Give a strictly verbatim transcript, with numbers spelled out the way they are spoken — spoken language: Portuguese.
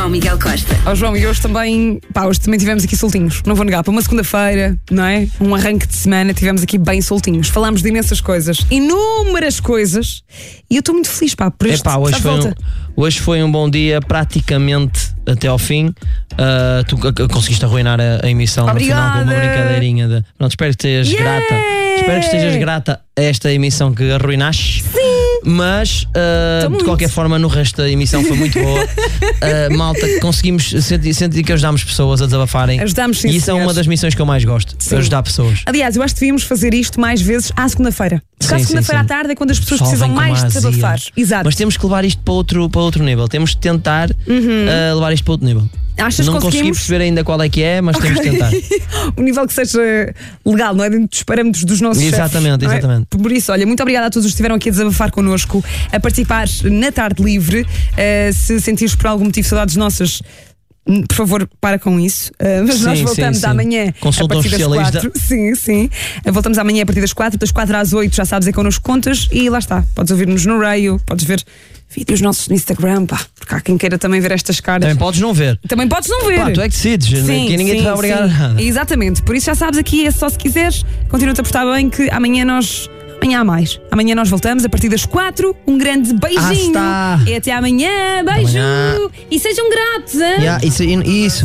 João Miguel Costa. Ó João, e hoje também, pá, hoje também tivemos aqui soltinhos. Não vou negar, para uma segunda-feira, não é? Um arranque de semana, tivemos aqui bem soltinhos. Falámos de imensas coisas, inúmeras coisas. E eu estou muito feliz, pá, por este. Epá, hoje, foi um, hoje foi um bom dia, praticamente até ao fim. Uh, tu uh, conseguiste arruinar a, a emissão. Obrigada. No final com uma brincadeirinha de... Pronto, espero que estejas Yeah. grata. Espero que estejas grata a esta emissão que arruinaste. Sim. Mas uh, de qualquer forma, no resto da emissão foi muito boa. uh, Malta, conseguimos sentir, sentir que ajudámos pessoas a desabafarem. Ajudámos, sim, e isso senhores. é uma das missões que eu mais gosto, Sim. ajudar pessoas. Aliás, eu acho que devíamos fazer isto mais vezes à segunda-feira. Porque à Sim, segunda-feira sim, à sim. tarde é quando as pessoas Pessoal precisam vem com mais uma de azia. desabafar. Exato. Mas temos que levar isto para outro, para outro nível. Temos de tentar Uhum. uh, levar isto para outro nível. Achas Não que consegui conseguimos? perceber ainda qual é que é, mas temos de tentar. O nível que seja legal, não é? Dentro dos parâmetros dos nossos Exatamente, chefes, não é? exatamente. Por isso, olha, muito obrigada a todos os que estiveram aqui a desabafar connosco, a participar na Tarde Livre. Uh, se sentires por algum motivo saudades nossas, por favor, para com isso. Uh, mas Sim, nós sim, voltamos sim. amanhã Consulta a um partir das especialista. quatro. Sim, sim. Uh, voltamos amanhã a partir das quatro, das quatro às oito, já sabes, é connosco contas e lá está. Podes ouvir-nos no Raio, podes ver vídeos nossos no Instagram, pá, porque há quem queira também ver estas caras. Também podes não ver. Também podes não ver. Pá, tu é que decides, Sim, aqui ninguém sim, te vai obrigar a sim. nada. Exatamente, por isso já sabes, aqui é só se quiseres. Continua-te a portar bem que amanhã nós. Amanhã há mais. Amanhã nós voltamos a partir das quatro. Um grande beijinho. Ah, está. E até amanhã. Beijo. Amanhã. E sejam gratos, hein? Yeah, isso, isso.